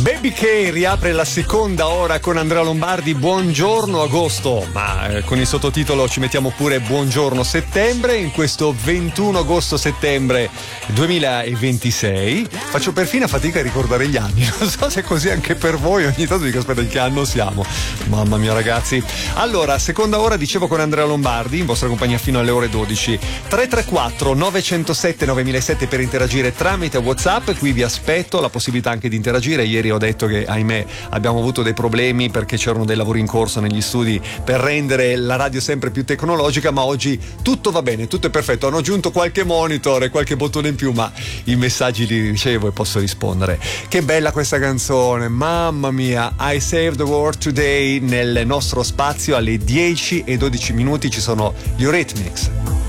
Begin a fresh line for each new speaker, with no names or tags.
Baby K riapre la seconda ora con Andrea Lombardi. Buongiorno agosto, ma con il sottotitolo ci mettiamo pure buongiorno settembre. In questo 21 agosto settembre 2026 faccio perfino fatica a ricordare gli anni. Non so se è così anche per voi. Ogni tanto dico aspetta, in che anno siamo? Mamma mia ragazzi. Allora, seconda ora dicevo con Andrea Lombardi in vostra compagnia fino alle ore 12. 334 907 9007 per interagire tramite WhatsApp. Qui vi aspetto, la possibilità anche di interagire. Ieri ho detto che ahimè abbiamo avuto dei problemi perché c'erano dei lavori in corso negli studi per rendere la radio sempre più tecnologica, ma oggi tutto va bene, tutto è perfetto. Hanno aggiunto qualche monitor e qualche bottone in più, ma i messaggi li ricevo e posso rispondere. Che bella questa canzone, mamma mia. I Saved the World Today. Nel nostro spazio alle 10:12 ci sono gli Eurythmics.